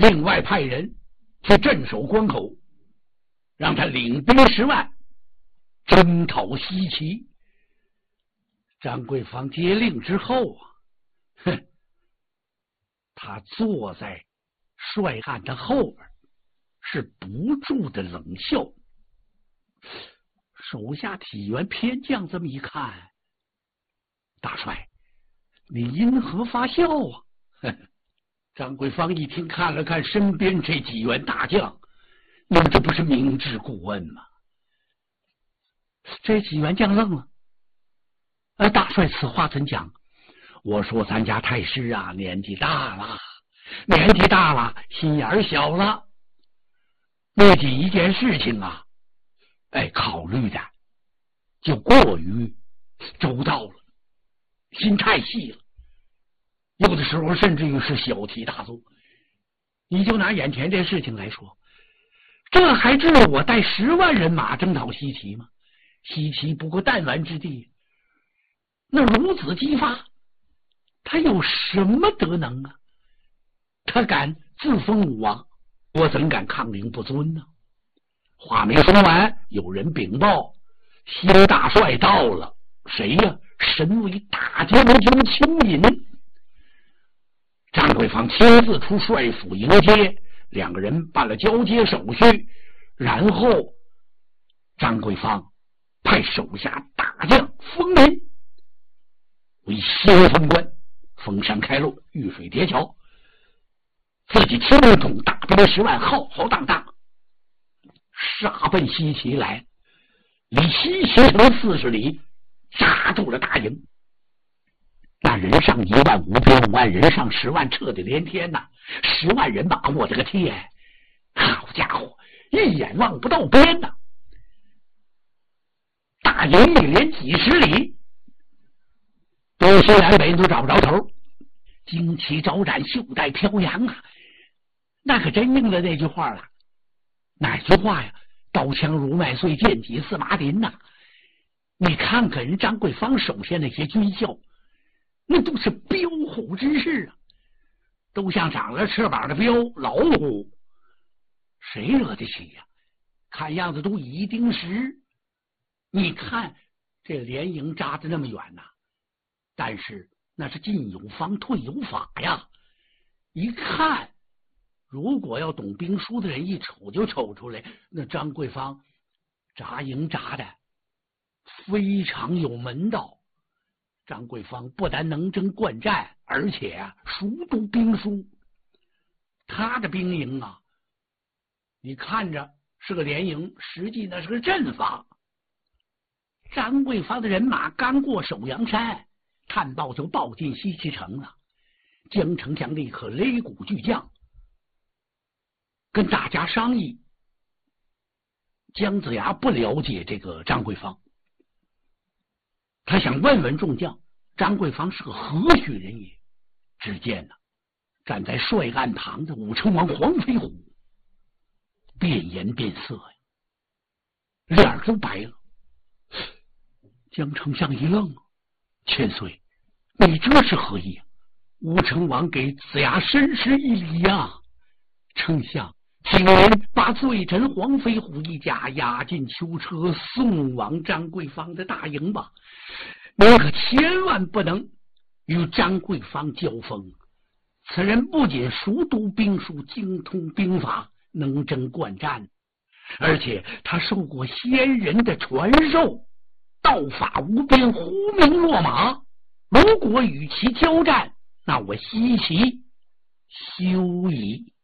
另外派人去镇守关口，让他领兵10万征讨西岐。张桂芳接令之后他坐在帅案的后边，是不住的冷笑。手下体员偏将这么一看，大帅，你因何发笑啊？张桂芳一听，看了看身边这几员大将，那这不是明知故问吗？这几员将愣了。大帅，此话怎讲？我说咱家太师啊，年纪大了，心眼小了，那几件事情啊，考虑的就过于周到了，心太细了，有的时候甚至于是小题大做。你就拿眼前这事情来说，这还值得我带10万人马征讨西岐吗？西岐不过弹丸之地，那孺子激发，他有什么德能啊？他敢自封武王，我怎敢抗凌不尊呢？话没说完，有人禀报，萧大帅到了。谁呀？身为大将军邱隐。张桂芳亲自出帅府迎接，两个人办了交接手续，然后张桂芳派手下大将封林为先锋官，封山开路，遇水叠桥，自己亲统大兵10万，浩浩荡荡杀奔西岐来，离西岐城40里扎住了大营。那人上1万5边5万，人上10万，彻底连天呐！10万人马，我的个天！好家伙，一眼望不到边呐！大营里连几十里，东西南北都找不着头，旌旗招展，袖带飘扬啊！那可真应了那句话了。哪句话呀？刀枪如麦穗，剑戟似麻林呐！你看看人张桂芳手下那些军校，那都是彪虎之势啊，都像长了翅膀的彪老虎，谁惹得起呀？看样子都一定时。你看这连营扎的那么远呐，但是那是进有方退有法呀。一看，如果要懂兵书的人一瞅就瞅出来，那张桂芳扎营扎的非常有门道。张桂芳不但能征惯战，而且熟读兵书。他的兵营啊，你看着是个连营，实际那是个阵法。张桂芳的人马刚过首阳山，探报就报进西岐城了。江丞相立刻擂鼓巨将，跟大家商议。姜子牙不了解这个张桂芳，他想问问众将，张桂芳是个何许人也？只见站在帅案旁的武成王黄飞虎变颜变色呀，脸都白了。江丞相一愣，千岁，你这是何意？武成王给子牙深施一礼呀。丞相，请您把罪臣黄飞虎一家押进囚车，送往张桂芳的大营吧。您可千万不能与张桂芳交锋，此人不仅熟读兵书，精通兵法，能征惯战，而且他受过先人的传授，道法无边，呼名落马。如果与其交战，那我西岐休矣。